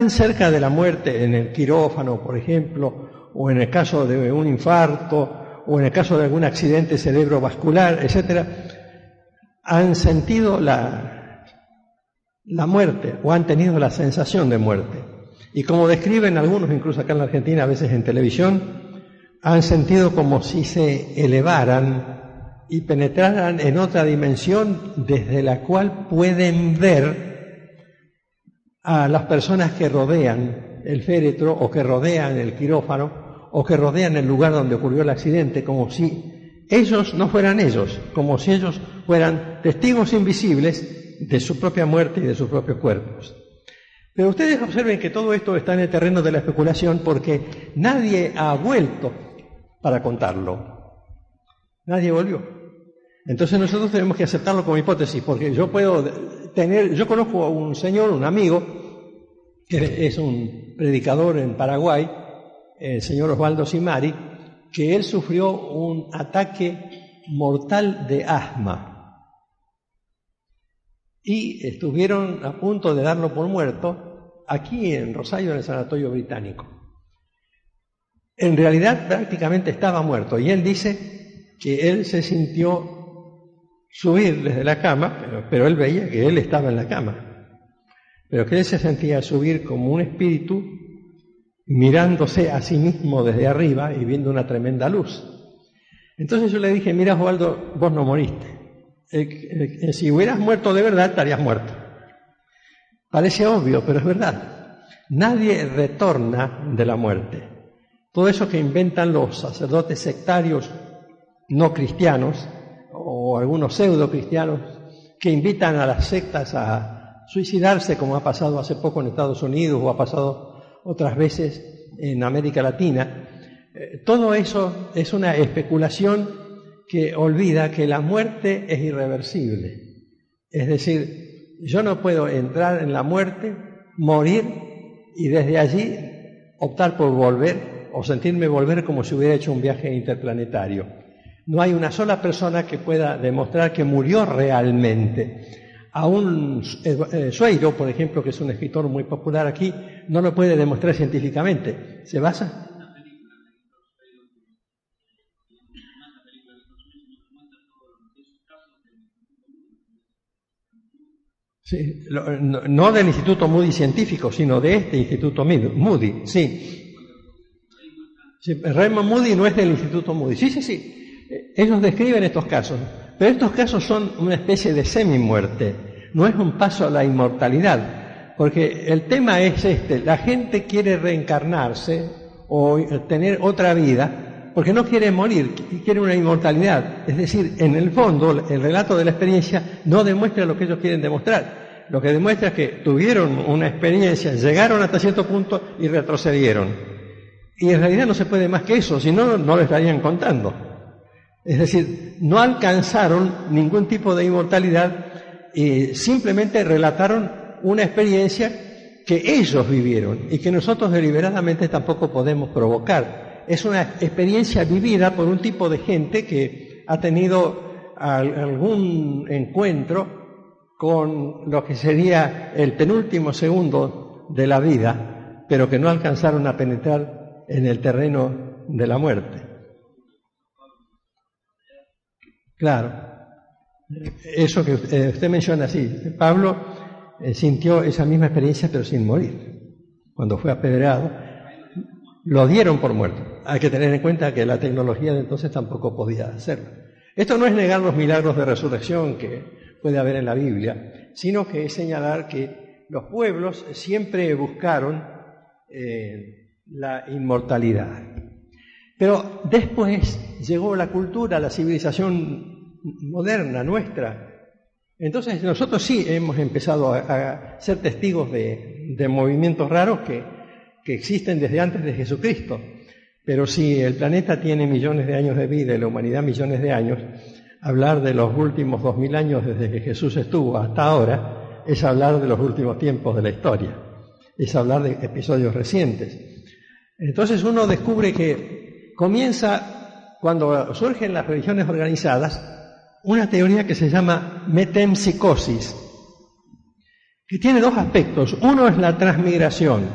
cerca de la muerte en el quirófano, por ejemplo, o en el caso de un infarto, o en el caso de algún accidente cerebrovascular, etcétera, han sentido la muerte o han tenido la sensación de muerte. Y como describen algunos, incluso acá en la Argentina, a veces en televisión, han sentido como si se elevaran y penetraran en otra dimensión desde la cual pueden ver a las personas que rodean el féretro o que rodean el quirófano o que rodean el lugar donde ocurrió el accidente, como si ellos no fueran ellos, como si ellos fueran testigos invisibles de su propia muerte y de sus propios cuerpos. Pero ustedes observen que todo esto está en el terreno de la especulación porque nadie ha vuelto para contarlo. Nadie volvió. Entonces nosotros tenemos que aceptarlo como hipótesis, porque yo conozco a un señor, un amigo, que es un predicador en Paraguay, el señor Osvaldo Simari, que él sufrió un ataque mortal de asma. Y estuvieron a punto de darlo por muerto aquí en Rosario, en el Sanatorio Británico. En realidad prácticamente estaba muerto y él dice que él se sintió subir desde la cama, pero él veía que él estaba en la cama, pero que él se sentía subir como un espíritu mirándose a sí mismo desde arriba y viendo una tremenda luz. Entonces yo le dije, mira Osvaldo, vos no moriste. Si hubieras muerto de verdad, estarías muerto. Parece obvio, pero es verdad. Nadie retorna de la muerte. Todo eso que inventan los sacerdotes sectarios no cristianos o algunos pseudo cristianos que invitan a las sectas a suicidarse, como ha pasado hace poco en Estados Unidos o ha pasado otras veces en América Latina, todo eso es una especulación que olvida que la muerte es irreversible. Es decir, yo no puedo entrar en la muerte, morir y desde allí optar por volver o sentirme volver como si hubiera hecho un viaje interplanetario. No hay una sola persona que pueda demostrar que murió realmente. Aún Sueiro, por ejemplo, que es un escritor muy popular aquí, no lo puede demostrar científicamente. ¿Se basa? Sí, no del Instituto Moody científico, sino de este Instituto Moody, sí. Sí, Raymond Moody no es del Instituto Moody. Sí. Ellos describen estos casos, pero estos casos son una especie de semi-muerte. No es un paso a la inmortalidad, porque el tema es este: la gente quiere reencarnarse o tener otra vida porque no quiere morir, quiere una inmortalidad. Es decir, en el fondo, el relato de la experiencia no demuestra lo que ellos quieren demostrar. Lo que demuestra es que tuvieron una experiencia, llegaron hasta cierto punto y retrocedieron. Y en realidad no se puede más que eso, si no, no lo estarían contando. Es decir, no alcanzaron ningún tipo de inmortalidad y simplemente relataron una experiencia que ellos vivieron y que nosotros deliberadamente tampoco podemos provocar. Es una experiencia vivida por un tipo de gente que ha tenido algún encuentro con lo que sería el penúltimo segundo de la vida, pero que no alcanzaron a penetrar en el terreno de la muerte. Claro, eso que usted menciona, sí. Pablo sintió esa misma experiencia pero sin morir. Cuando fue apedreado, lo dieron por muerto. Hay que tener en cuenta que la tecnología de entonces tampoco podía hacerlo. Esto no es negar los milagros de resurrección que puede haber en la Biblia, sino que es señalar que los pueblos siempre buscaron la inmortalidad. Pero después llegó la cultura, la civilización moderna nuestra. Entonces nosotros sí hemos empezado a ser testigos de movimientos raros que existen desde antes de Jesucristo. Pero si el planeta tiene millones de años de vida y la humanidad millones de años, hablar de los últimos 2000 años desde que Jesús estuvo hasta ahora es hablar de los últimos tiempos de la historia, es hablar de episodios recientes. Entonces uno descubre que comienza, cuando surgen las religiones organizadas, una teoría que se llama metempsicosis, que tiene dos aspectos. Uno es la transmigración.